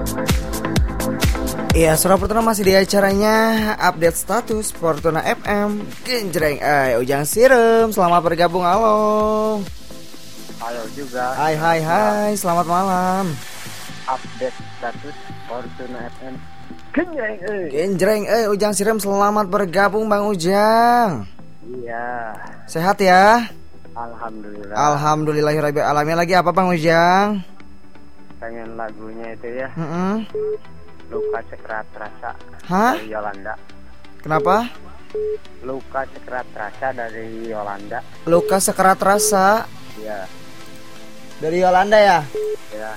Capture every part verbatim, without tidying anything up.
Iya, Suara Fortuna masih di acaranya update status Fortuna F M. Genjreng, eh, Ujang Sirem, selamat bergabung, halo. Halo juga. Hai, hai, hai, selamat malam. Update status Fortuna F M. Genjreng, eh. Genjreng, eh, Ujang Sirem, selamat bergabung, Bang Ujang. Iya. Sehat ya? Alhamdulillah. Alhamdulillahirabbil alamin. Lagi apa, Bang Ujang? Pengen lagunya itu ya. Mm-mm. Luka Cekrat Rasa. Hah? Dari Yolanda. Kenapa? Luka Cekrat Rasa dari Yolanda. Luka sekerat rasa Iya. dari Yolanda ya? Ya.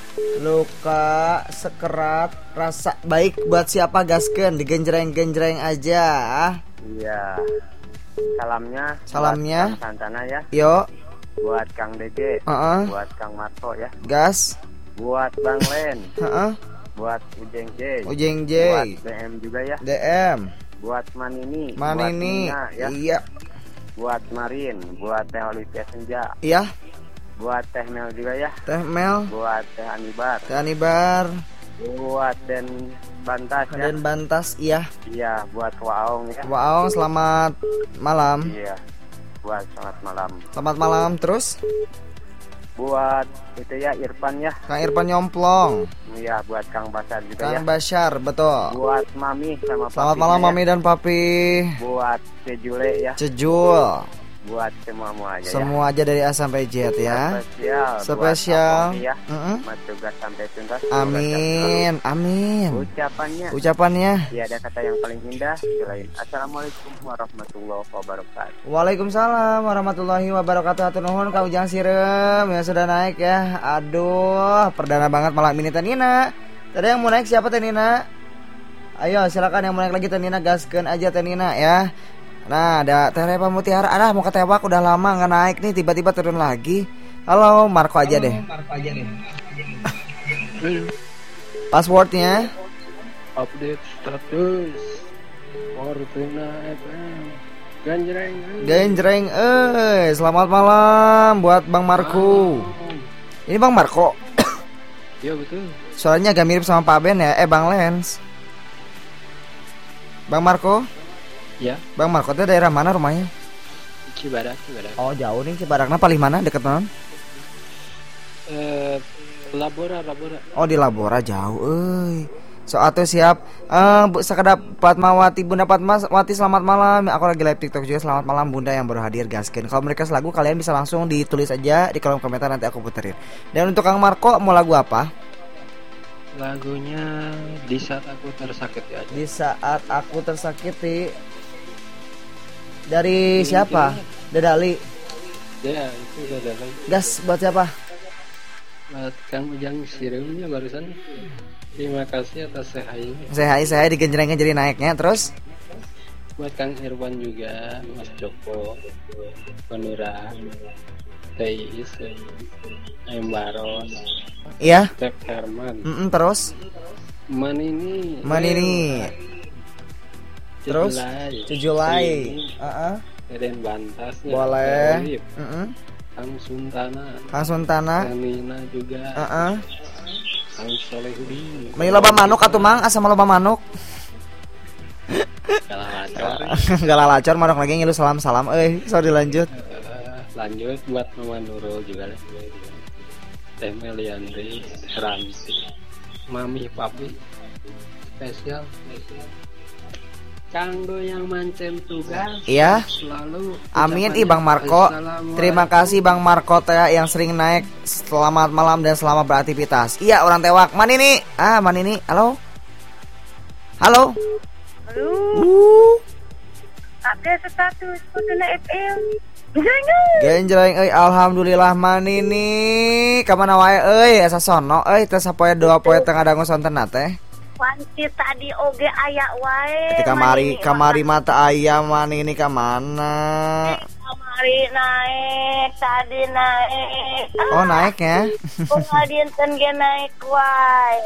Luka sekerat rasa. Baik, buat siapa gaskeun? Digenjreng-genjreng aja. Iya. Salamnya. Salamnya. Buat Kang Santana ya. Yo, Buat Kang D J. Heeh. Buat Kang Marco ya. gas. Buat Bang Len. Heeh. Buat Ujeng J. Ujeng J. Buat D M juga ya. D M. Buat Manini. Manini. Buat Nina, ya. Iya. Buat Marin, buat Teh Olivia Senja, Iya. buat Teh Mel juga ya, Teh Mel. buat Teh Anibar, Teh Anibar. buat Den Bantas ya, Dan Bantas. Iya. iya, buat Waong ya, Waong, selamat malam. iya, buat selamat malam, Selamat malam. Terus buat itu ya Irfan ya, Kang Irfan Nyomplong. iya, buat Kang Basar juga Kang ya, Bashar, betul. buat Mami sama Selamat Papinya malam, ya. Mami dan Papi. Buat Cejule ya, Cejul. buat semua aja Semua aja dari A sampai Z ya, ya. spesial, Spesial. buat Apomi ya, Mm-mm. Mas tugas sampai tuntas, Amin, amin. ucapannya. Ucapannya. Tiada kata yang paling indah selain Assalamualaikum warahmatullahi wabarakatuh. Waalaikumsalam warahmatullahi wabarakatuh. Hatur nuhun Kang Ujang Sirem yang sudah naik ya. Aduh, perdana banget malam ini Teh Nina. Tadi yang mau naik siapa Teh Nina? Ayo silakan yang mau naik lagi Teh Nina, gaskeun aja Teh Nina ya. Nah, ada Teh Repa Mutiara. Adah mau ketewak udah lama nggak naik nih, tiba-tiba turun lagi. Halo, Marco aja deh. Marco aja deh. Passwordnya. Update status Fortuna F M. Genjreng. Genjreng, eh, selamat malam buat Bang Marco. Ini Bang Marco. Iya betul. Suaranya agak mirip sama Pak Ben ya. Eh, Bang Lens. Bang Marco. Ya. Bang Marco itu daerah mana rumahnya? Cibadak, Cibadak. Oh, jauh nih. Cibarakna paling mana? Deket mana? Eh, Labora, Labora. Oh, di Labora jauh, euy. So atuh siap. Eh, Bu Sekedap Fatmawati, Bunda Fatmawati selamat malam. Aku lagi live TikTok juga. Selamat malam Bunda yang baru hadir, gaskeun. Kalau mereka lagu kalian bisa langsung ditulis aja di kolom komentar, nanti aku puterin. Dan untuk Kang Marco mau lagu apa? Lagunya Di Saat Aku Tersakiti aja. Di Saat Aku Tersakiti. Dari siapa? Dedali. Ya, itu udah ada lagi. Gas buat siapa? Buat Kang Ujang Siremnya barusan. Terima kasih atas sehainya. Saya saya digenjrengkan jadi naiknya terus. Buat Kang Irwan juga, Mas Joko, Panura, Teis, Aim Baros, Iya. Tep Herman, Mm-mm, terus. Manini, Manini. Terus Cujulai. Heeh. Eden Bantas, Boleh. Heeh. Kang Suntana, Kang Suntana. Nina juga, Heeh. Kang Solehudin. Meni loba manuk atuh Mang, asa mah loba manuk. Kalah lacor. Enggak lah lacor manuk lagi ngilu salam-salam euy. Sorry lanjut. Uh, lanjut buat Mama Nurul juga lah. Teh Meliandri, Ranti, Mami Papi, spesial. Kanggo yang mancen tugas. Iya. Selalu. Amin ih Bang Marco. Terima kasih Bang Marco teh yang sering naik. Selamat malam dan selamat beraktivitas. Iya orang tewak. Man ini? Ah, man ini. Halo. Halo. Halo. Uh. Update status Fortuna F M. Genjreng euy, alhamdulillah man ini. Ka mana wae euy, asa sono euy teh sapoe dua poe teh ngadangu sontena teh. Panci tadi oge aya wae. Ketika kamari kamari mata ayam man ini ka mana? Kamari naik, tadi naik. Oh, naik ya. Oh, ngadinten ge naik wae.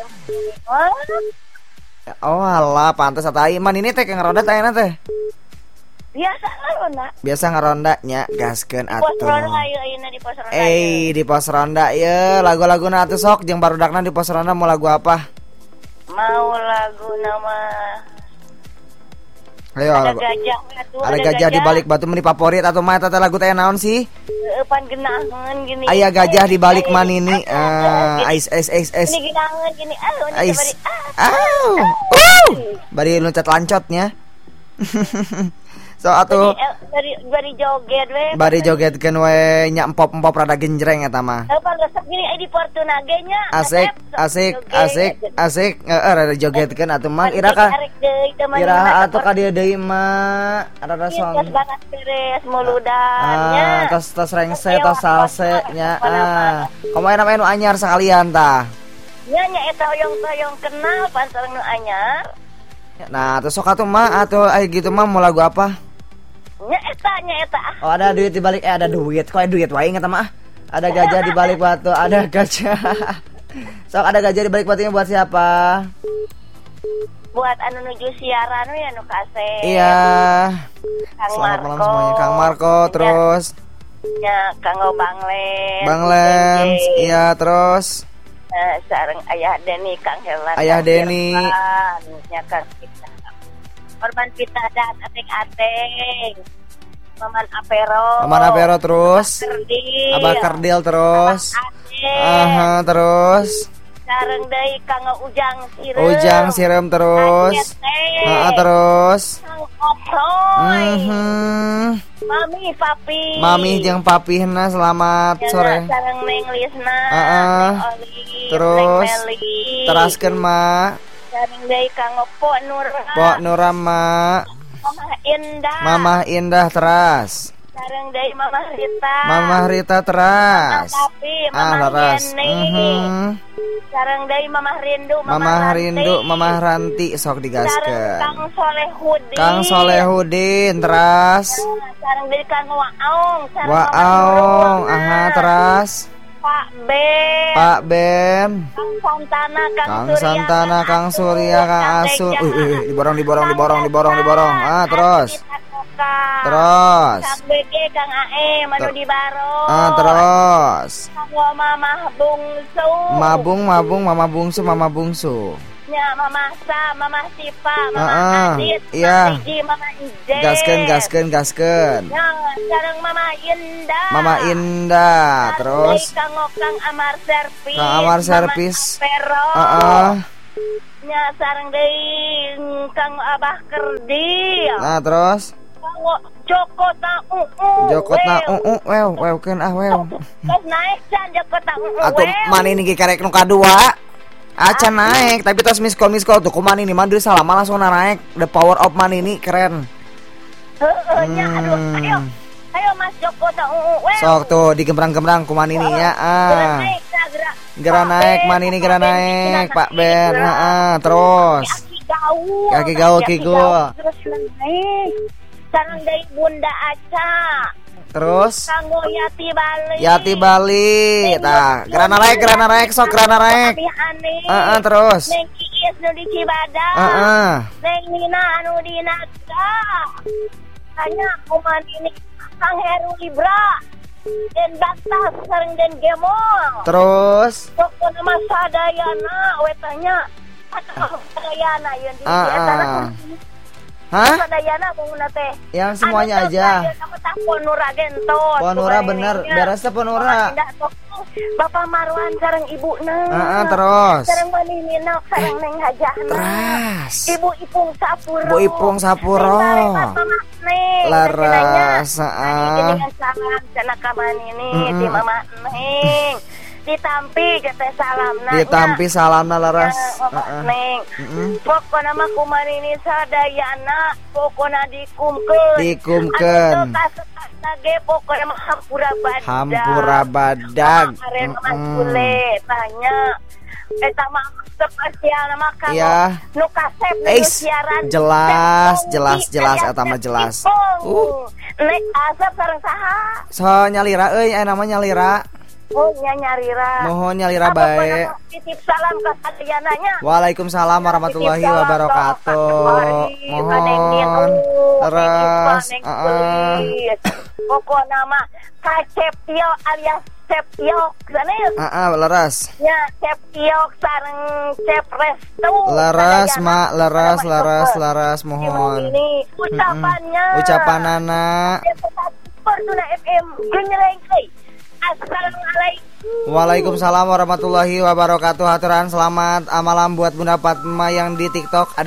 Oh, alah pantes atuh ai man ini teh ngaronda teh ayeuna teh. Biasa ngaronda. Biasa ngaronda nya, gaskeun atuh. Pos ronda ayo ayeuna di pos ronda. Eh, di pos ronda ye, lagu-laguna atuh sok jeung barudakna di pos ronda mau lagu apa? mau lagu nama Ayo. ada gajah atuh, Ada gajah di balik batu meni favorit atau mah tata lagu teh naon sih? Pan genangan gini. Aya gajah di balik manini. Eh, ais ais ais ais. Ini genangan gini. Ah, ini Ais. bari. Au. Uh. Bari loncat lancotnya. So atuh Bari bari joget we. bari jogetkeun we nya empop-empop rada genjreng eta mah. Pan resep gini ai di Fortuna ge nya. Asik, asik, asik, asik. Heeh, rada jogetkeun atuh mah ira ka. Ira atuh ka dieu deui mah rada Tos song. banget beres muludannya. Ah, tos tos rengse, tos salse nya. Ah. Komain nama nu anyar sakalian tah. Nya nya eta oyong-oyong kenal pan sareng nu anyar. Nah, terus sok atuh mah atuh aya gitu mah mau lagu apa? Nya eta nya eta. Oh, ada duit di balik eh ada duit. Kok ada duit wae ngata mah? Ada gajah di balik batu, ada gajah. Sok ada gajah di balik batunya buat siapa? Buat anu nuju siaran we anu kase. Iya. Kang Selamat malam Marco. semuanya. Kang Marco terus Ya, Kang Bang Lens. Bang Lens, J J. iya terus Eh, sareng Ayah Deni, Kang Helan. Ayah Kang Deni. Irfan, nya Kang Pita. Korban Pita dan ateng-ateng. Maman Apero. Maman Apero terus Kerdil. Abah Kerdil terus Aceh. Aha terus Sareng deui Kang Ujang Sirem. Ujang Sirem terus Heeh terus Kang Opoy. Mhm. Mami Papi. Mami jeung papihna selamat Ya, sore. sareng Neng Lisna. Heeh. Neng Oli. Terus Neng Meli. teraskeun mak Sareng deui Kang Po Nura. Pok Nurama Mama Indah. Mamah Indah teras Sareng deui Mama Rita. Mamah Rita teras Mama Papi, Ah Mama teras Yeni. Mhm. Sareng deui Mama Rindu, Mama Mamah Ranti. Rindu Mamah Ranti sok Sareng digaskeun Kang Solehudin. Kang Solehudin teras Nah, sareng deui Kang Waong. Sareng Mama Waong Nurul. aha teras Pak Ben. Pak Ben Kang Santana, Kang, Kang Surya, Santana Kang Surya Kang Asu Teja. uh, uh, uh, diborong diborong diborong diborong diborong ah terus terus Kang B G, Kang A E, Manu Ter- di Baro. ah terus Kang Mama Bungsu. Mabung Mabung Mama Bungsu Mama Bungsu Nya Mama Sa, Mama Sipa, Mama Heeh, Adit, iya. Mama Iji, Mama Ijen. gaskeun gaskeun gaskeun Nya sareng Mama Indah. Mama Indah terus Sareng Kang Kang Amar Servis. Kang Amar Servis. Mama Pero. Heeh. Nya sareng deui Kang Abah Kerdil. Nah terus Kang Joko Tau. Joko na uh uh wew wew keun ah wew Terus naik can Joko Tau. atuh mana ini ge karek nu kadua acan naik tapi tos miss call miss call tuh kumaha ini mandir salama langsung naik the power of money ini keren. Heeh nya aduh Hmm. ayo. Ayo Mas Joko Tau. Sok tuh digembrang-gembrang kumaha ini ya ah Naik gerak. gera naik mana ini gera naik Pak Ben heeh terus Kaki gaul. Kaki gaul, kaki gaul. Terus naik. Sareng deui Bunda Aca. terus Kanggo Yati Bali. Yati Bali tah gera naik gera naik sok gera naik Abi Ani. heeh terus Neng Iis nu di Cibadak. heeh Neng Nina anu di Naga. Hanya kuman ini Kang Heru Libra. Den Batas sareng Den Gemol. terus Pokok nama sadayana wetanya. Atau sadayana yang di Ah, antara ah. Hah? sadayana munguna teh. Yang semuanya Anu aja. teh, Aku tak Ponura gentos. Ponura bener, beresnya Ponura. Bapak Marwan sareng ibuna. Heeh, terus. Sareng Manimina sareng Neng Hajahna. Terus. Ibu Ipung Sapuro. Bu Ipung Sapuro. Neng Larepat Mama Neng. Laras, Ani heeh. geuningan salam cenah ka manini Mm-mm. di Mama Neng. Ditampi ge teh salamna. Ditampi salamna laras. Ya, Mama Heeh. Neng. Heeh. Pokona mah kumarini sadayana pokona dikumkeun. Dikumkeun. Anu teu kasepatna ge pokona mah hampura badag. Hampura badag. Karen mah Mm-mm. sule tanya. Eta mah spesial mah kanggo Iya. nu kasep nu Eis, siaran. jelas, Teh jelas, Pongki jelas, aya eta mah Teh jelas. Ipong. Uh. Nek asap sareng saha? So nyalira euy aya nama nyalira. Oh nya nyarira. Mohon nyalira Apa bae. pernah titip salam ke sadayananya? Waalaikumsalam warahmatullahi Titip salam wabarakatuh. ke Mohon. Terus, Terus, pokok nama Kacepio alias Cep Yok sana ya. Ah, ah, leras. Ya, Cep Yok sareng Cep Restu. Leras, Sadayana. Mak, leras, Sama leras, Ibu. leras, Ini mohon. ucapannya. Ucapan anak. Fortuna F M genyeling euy. Assalamualaikum. Waalaikumsalam warahmatullahi wabarakatuh. Haturan selamat malam buat Bunda Fatma yang di TikTok.